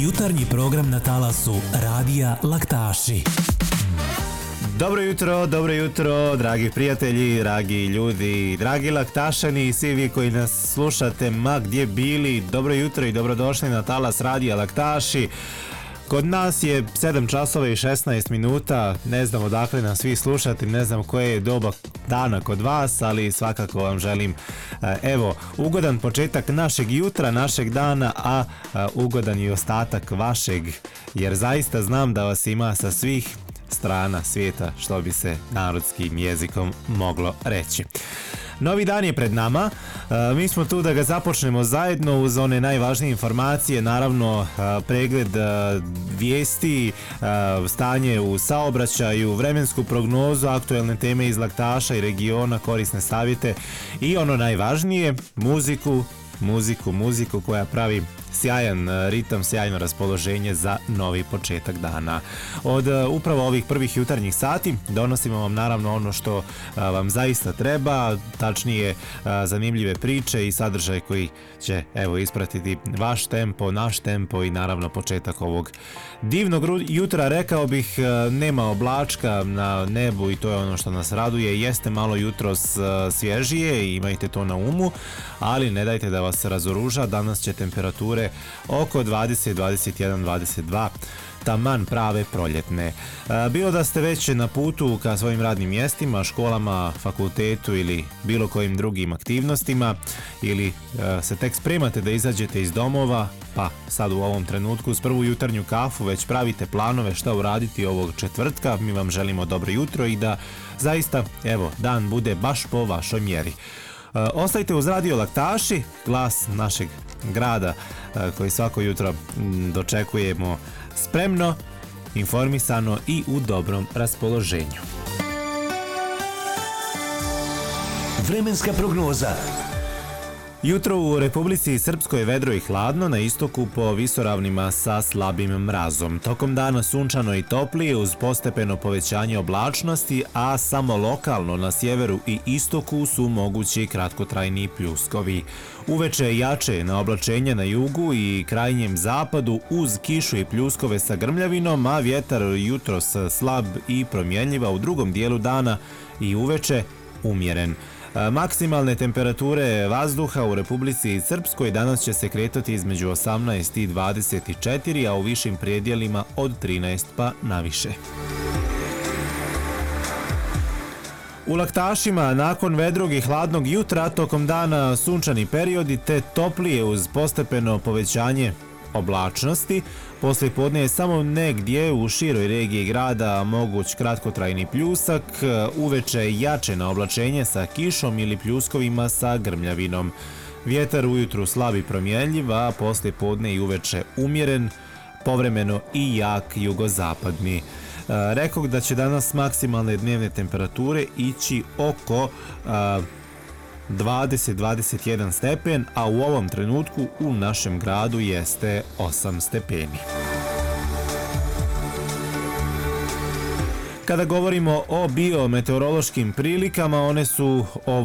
Jutarnji program na talasu Radija Laktaši. Dobro jutro, dragi prijatelji, dragi ljudi, dragi laktašani i svi vi koji nas slušate ma gdje bili. Dobro jutro i dobrodošli na talas Radija Laktaši. Kod nas je 7 časova i 16 minuta, ne znam odakle nas svi slušati, ne znam koje je doba dana kod vas, ali svakako vam želim ugodan početak našeg jutra, našeg dana, a ugodan i ostatak vašeg, jer zaista znam da vas ima sa svih strana svijeta, što bi se narodskim jezikom moglo reći. Novi dan je pred nama, mi smo tu da ga započnemo zajedno uz one najvažnije informacije, naravno pregled vijesti, stanje u saobraćaju, vremensku prognozu, aktuelne teme iz Laktaša i regiona, korisne savjete i ono najvažnije, muziku koja pravi sjajan ritam, sjajno raspoloženje za novi početak dana. Od upravo ovih prvih jutarnjih sati donosimo vam naravno ono što vam zaista treba, tačnije zanimljive priče i sadržaj koji će ispratiti vaš tempo, naš tempo i naravno početak ovog divnog jutra. Rekao bih, nema oblačka na nebu i to je ono što nas raduje. Jeste malo jutros svježije i imajte to na umu, ali ne dajte da vas razoruža. Danas će temperature oko 20, 21, 22, taman prave proljetne. Bilo da ste već na putu ka svojim radnim mjestima, školama, fakultetu ili bilo kojim drugim aktivnostima, ili se tek spremate da izađete iz domova, pa sad u ovom trenutku uz prvu jutarnju kafu već pravite planove šta uraditi ovog četvrtka, mi vam želimo dobro jutro i da zaista dan bude baš po vašoj mjeri. Ostajte uz Radio Laktaši, glas našeg grada koji svako jutro dočekujemo spremno, informisano i u dobrom raspoloženju. Vremenska prognoza. Jutro u Republici Srpskoj vedro i hladno, na istoku po visoravnima sa slabim mrazom. Tokom dana sunčano i toplije uz postepeno povećanje oblačnosti, a samo lokalno na sjeveru i istoku su mogući kratkotrajni pljuskovi. Uveče jače na oblačenje na jugu i krajnjem zapadu uz kišu i pljuskove sa grmljavinom, a vjetar jutros slab i promjenljiva u drugom dijelu dana i uveče umjeren. Maksimalne temperature vazduha u Republici Srpskoj danas će se kretati između 18 i 24, a u višim predjelima od 13 pa naviše. U Laktašima nakon vedrog i hladnog jutra tokom dana sunčani periodi te toplije uz postepeno povećanje oblačnosti. Poslije podne je samo negdje u široj regiji grada moguć kratkotrajni pljusak, uveče jače na oblačenje sa kišom ili pljuskovima sa grmljavinom. Vjetar ujutru slab i promjenljiv, a poslije podne i uveče umjeren, povremeno i jak jugozapadni. Rekoh da će danas maksimalne dnevne temperature ići oko 20-21 stepen, a u ovom trenutku u našem gradu jeste 8 stepeni. Kada govorimo o biometeorološkim prilikama, one su